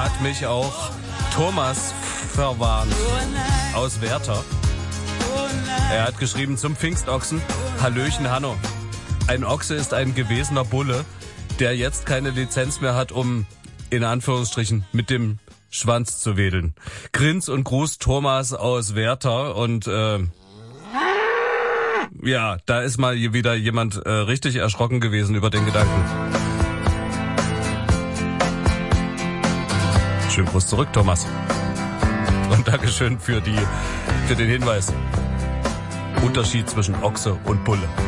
hat mich auch Thomas verwarnt aus Werther. Er hat geschrieben zum Pfingstochsen: Hallöchen Hanno. Ein Ochse ist ein gewesener Bulle, der jetzt keine Lizenz mehr hat, um in Anführungsstrichen mit dem Schwanz zu wedeln. Grins und Gruß Thomas aus Werther. Und ja, da ist mal wieder jemand richtig erschrocken gewesen über den Gedanken. Schönen Gruß zurück, Thomas. Und Dankeschön für den Hinweis. Unterschied zwischen Ochse und Bulle.